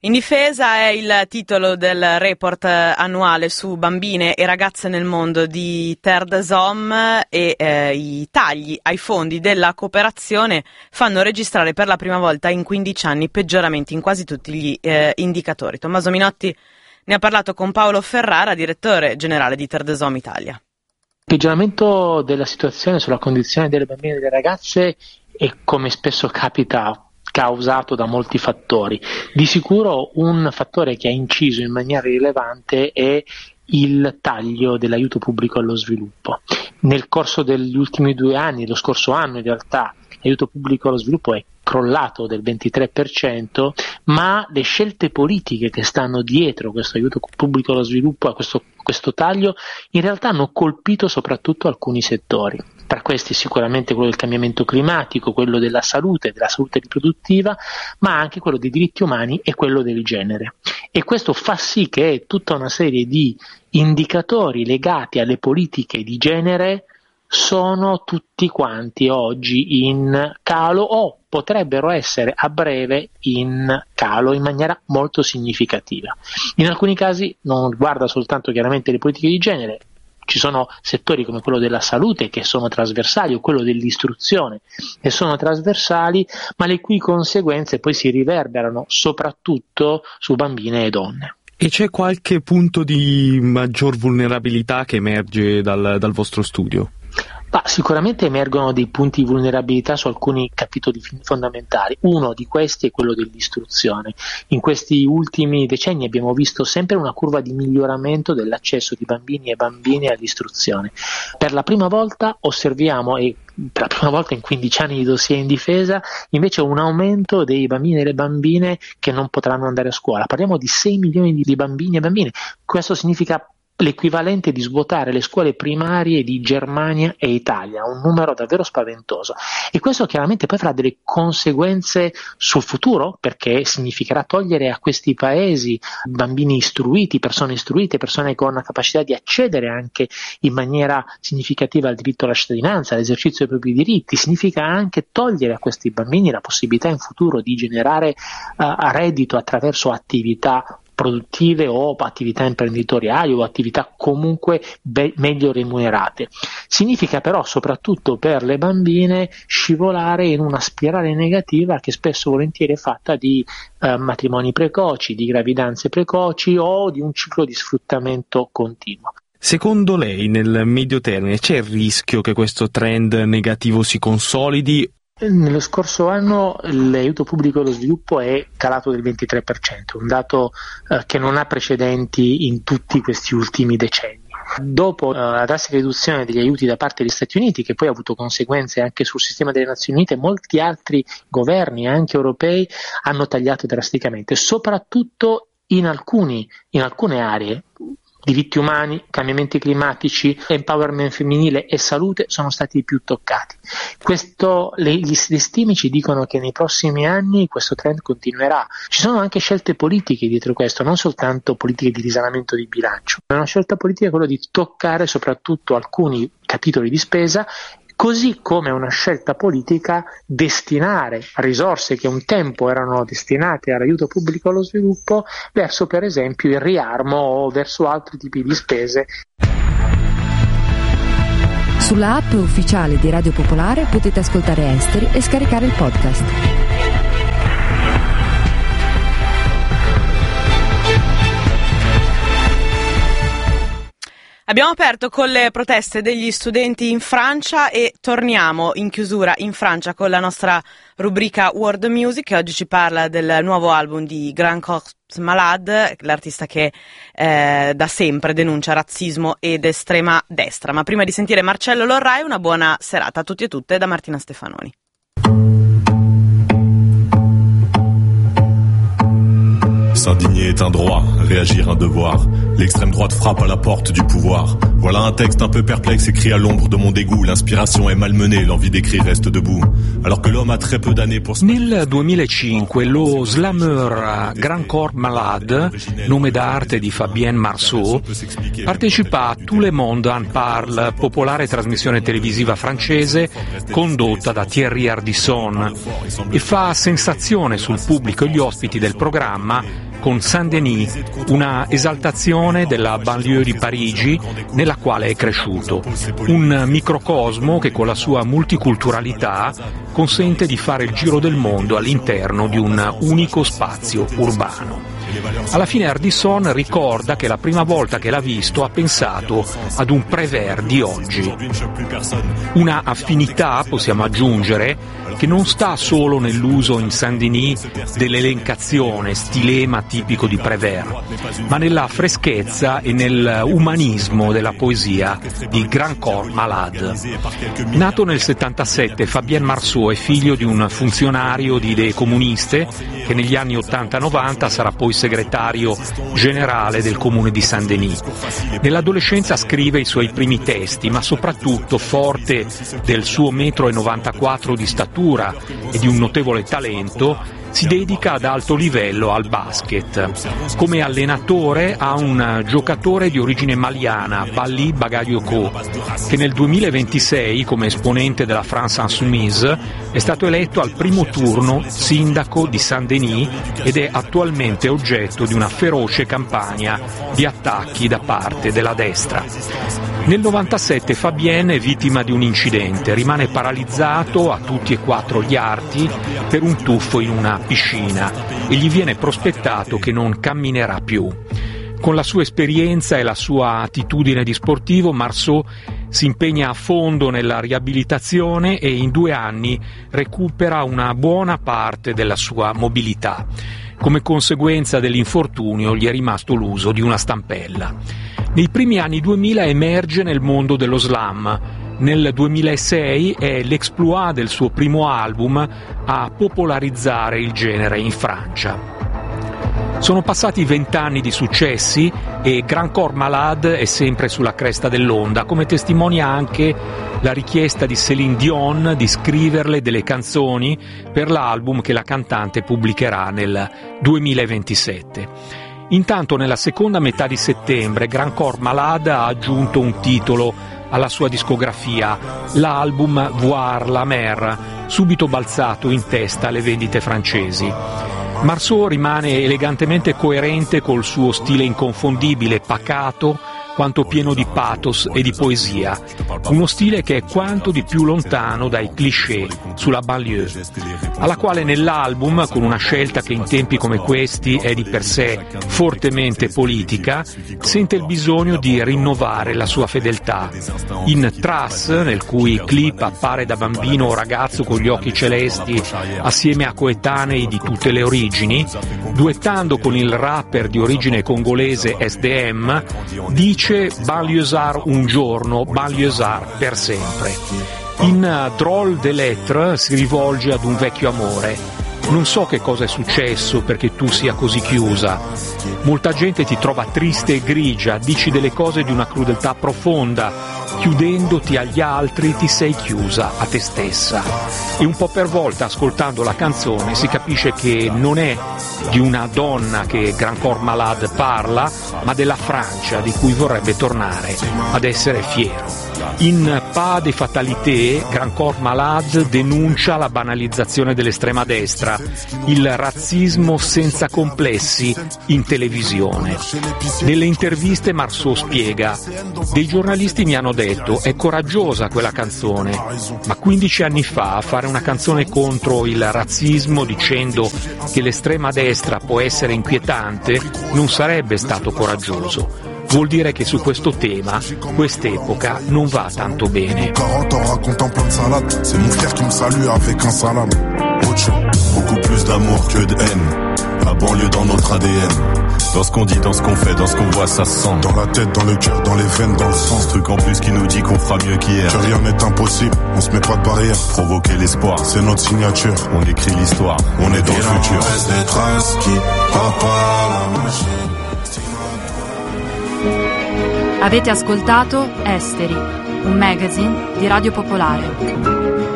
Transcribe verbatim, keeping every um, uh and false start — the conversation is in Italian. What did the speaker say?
In difesa è il titolo del report annuale su bambine e ragazze nel mondo di Terre des Hommes e eh, i tagli ai fondi della cooperazione fanno registrare per la prima volta in quindici anni peggioramenti in quasi tutti gli eh, indicatori. Tommaso Minotti ne ha parlato con Paolo Ferrara, direttore generale di Terre des Hommes Italia. Il peggioramento della situazione sulla condizione delle bambine e delle ragazze è, come spesso capita, causato da molti fattori. Di sicuro un fattore che ha inciso in maniera rilevante è il taglio dell'aiuto pubblico allo sviluppo. Nel corso degli ultimi due anni, lo scorso anno in realtà, l'aiuto pubblico allo sviluppo è crollato del ventitré per cento, ma le scelte politiche che stanno dietro questo aiuto pubblico allo sviluppo, a questo, questo taglio, in realtà hanno colpito soprattutto alcuni settori. Tra questi sicuramente quello del cambiamento climatico, quello della salute, della salute riproduttiva, ma anche quello dei diritti umani e quello del genere. E questo fa sì che tutta una serie di indicatori legati alle politiche di genere sono tutti quanti oggi in calo o potrebbero essere a breve in calo in maniera molto significativa. In alcuni casi non riguarda soltanto chiaramente le politiche di genere. Ci sono settori come quello della salute che sono trasversali o quello dell'istruzione che sono trasversali, ma le cui conseguenze poi si riverberano soprattutto su bambine e donne. E c'è qualche punto di maggior vulnerabilità che emerge dal, dal vostro studio? Ma sicuramente emergono dei punti di vulnerabilità su alcuni capitoli fondamentali. Uno di questi è quello dell'istruzione. In questi ultimi decenni abbiamo visto sempre una curva di miglioramento dell'accesso di bambini e bambine all'istruzione. Per la prima volta osserviamo, e per la prima volta in quindici anni di dossier in difesa, invece un aumento dei bambini e delle bambine che non potranno andare a scuola. Parliamo di sei milioni di bambini e bambine. Questo significa l'equivalente di svuotare le scuole primarie di Germania e Italia, un numero davvero spaventoso. E questo chiaramente poi avrà delle conseguenze sul futuro, perché significherà togliere a questi paesi bambini istruiti, persone istruite, persone con la capacità di accedere anche in maniera significativa al diritto alla cittadinanza, all'esercizio dei propri diritti. Significa anche togliere a questi bambini la possibilità in futuro di generare uh, reddito attraverso attività produttive o attività imprenditoriali o attività comunque be- meglio remunerate. Significa però soprattutto per le bambine scivolare in una spirale negativa che spesso volentieri è fatta di eh, matrimoni precoci, di gravidanze precoci o di un ciclo di sfruttamento continuo. Secondo lei nel medio termine c'è il rischio che questo trend negativo si consolidi? Nello scorso anno l'aiuto pubblico allo sviluppo è calato del ventitré per cento, un dato eh, che non ha precedenti in tutti questi ultimi decenni. Dopo eh, la drastica riduzione degli aiuti da parte degli Stati Uniti, che poi ha avuto conseguenze anche sul sistema delle Nazioni Unite, molti altri governi, anche europei, hanno tagliato drasticamente, soprattutto in alcuni, in alcune aree. Diritti umani, cambiamenti climatici, empowerment femminile e salute sono stati i più toccati. Questo, le, gli, le stime ci dicono che nei prossimi anni questo trend continuerà. Ci sono anche scelte politiche dietro questo, non soltanto politiche di risanamento di bilancio. Una scelta politica è quella di toccare soprattutto alcuni capitoli di spesa, così come una scelta politica destinare risorse che un tempo erano destinate all'aiuto pubblico allo sviluppo verso per esempio il riarmo o verso altri tipi di spese. Sulla app ufficiale di Radio Popolare potete ascoltare Esteri e scaricare il podcast. Abbiamo aperto con le proteste degli studenti in Francia e torniamo in chiusura in Francia con la nostra rubrica World Music, che oggi ci parla del nuovo album di Grand Corps Malade, l'artista che eh, da sempre denuncia razzismo ed estrema destra. Ma prima di sentire Marcello Lorrai, una buona serata a tutti e tutte da Martina Stefanoni. S'indigner est un droit, réagir un devoir. L'extrême droite frappe à la porte du pouvoir. Voilà un texte un peu perplexe écrit à l'ombre de mon dégoût. L'inspiration est malmenée, l'envie d'écrire reste debout. Alors que l'homme a très peu d'années pour se... Nel duemilacinque lo slammer Grand Corps Malade, nome d'arte di Fabienne Marceau, partecipa a Tout le monde en parle, popolare trasmissione televisiva francese condotta da Thierry Ardisson, e fa sensazione sul pubblico e gli ospiti del programma con Saint-Denis, una esaltazione della banlieue di Parigi nella quale è cresciuto. Un microcosmo che con la sua multiculturalità consente di fare il giro del mondo all'interno di un unico spazio urbano. Alla fine Ardisson ricorda che la prima volta che l'ha visto ha pensato ad un Prévert di oggi. Una affinità, possiamo aggiungere, che non sta solo nell'uso in Saint-Denis dell'elencazione, stilema tipico di Prévert, ma nella freschezza e nell'umanismo della poesia di Grand Corps Malade. Nato nel settantasette, Fabien Marceau è figlio di un funzionario di idee comuniste che negli anni ottanta novanta sarà poi segretario generale del comune di Saint-Denis. Nell'adolescenza scrive i suoi primi testi, ma soprattutto, forte del suo metro e novantaquattro di statura e di un notevole talento, si dedica ad alto livello al basket. Come allenatore ha un giocatore di origine maliana, Bali Bagayoko, che nel duemilaventisei, come esponente della France Insoumise, è stato eletto al primo turno sindaco di Saint-Denis ed è attualmente oggetto di una feroce campagna di attacchi da parte della destra. Nel novantasette Fabien è vittima di un incidente, rimane paralizzato a tutti e quattro gli arti per un tuffo in una piscina e gli viene prospettato che non camminerà più. Con la sua esperienza e la sua attitudine di sportivo, Marceau si impegna a fondo nella riabilitazione e in due anni recupera una buona parte della sua mobilità. Come conseguenza dell'infortunio gli è rimasto l'uso di una stampella. Nei primi anni duemila emerge nel mondo dello slam. Nel duemilasei è l'exploit del suo primo album a popolarizzare il genere in Francia. Sono passati vent'anni di successi e Grand Corps Malade è sempre sulla cresta dell'onda, come testimonia anche la richiesta di Céline Dion di scriverle delle canzoni per l'album che la cantante pubblicherà nel duemilaventisette. Intanto nella seconda metà di settembre Grand Corps Malade ha aggiunto un titolo alla sua discografia, l'album Voir la mer, subito balzato in testa alle vendite francesi. Marceau rimane elegantemente coerente col suo stile inconfondibile, pacato, quanto pieno di pathos e di poesia, uno stile che è quanto di più lontano dai cliché sulla banlieue, alla quale nell'album, con una scelta che in tempi come questi è di per sé fortemente politica, sente il bisogno di rinnovare la sua fedeltà. In Trace, nel cui clip appare da bambino o ragazzo con gli occhi celesti assieme a coetanei di tutte le origini, duettando con il rapper di origine congolese S D M, dice banlieusard un giorno, banlieusard per sempre. In Drôle de lettres si rivolge ad un vecchio amore. Non so che cosa è successo perché tu sia così chiusa. Molta gente ti trova triste e grigia, dici delle cose di una crudeltà profonda. Chiudendoti agli altri ti sei chiusa a te stessa. E un po' per volta, ascoltando la canzone, si capisce che non è di una donna che Grand Corps Malade parla, ma della Francia di cui vorrebbe tornare ad essere fiero. In Pas de fatalité, Grand Corps Malade denuncia la banalizzazione dell'estrema destra, il razzismo senza complessi in televisione. Nelle interviste Marceau spiega: dei giornalisti mi hanno detto è coraggiosa quella canzone, ma quindici anni fa fare una canzone contro il razzismo dicendo che l'estrema destra può essere inquietante non sarebbe stato coraggioso. Vuol dire che su questo tema quest'epoca non va tanto bene. Beaucoup plus d'amour que de haine. La banlieue dans notre A D N. Dans ce qu'on dit, dans ce qu'on fait, dans ce qu'on voit, ça se sent. Dans la tête, dans le cœur, dans les veines, dans le sang. Ce truc en plus qui nous dit qu'on fera mieux qu'hier. Que rien n'est impossible, on se met pas de barrière. Provoquer l'espoir, c'est notre signature. On écrit l'histoire, on est dans le futur. Des traces qui la machine. Avete ascoltato Esteri, un magazine di Radio Popolare.